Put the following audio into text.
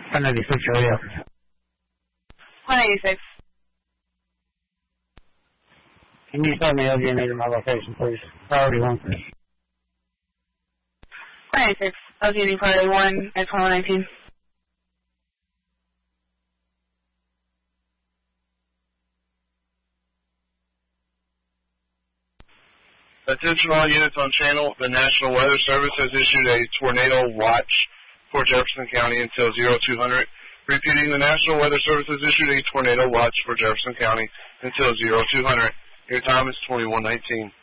196 radio. 186. Can you tell me LG to my location, please? Priority 1. 186. LG priority 1 at 2119. Attention all units on channel. The National Weather Service has issued a tornado watch for Jefferson County until 0200. Repeating, the National Weather Service has issued a tornado watch for Jefferson County until 0200. Your time is 21:19.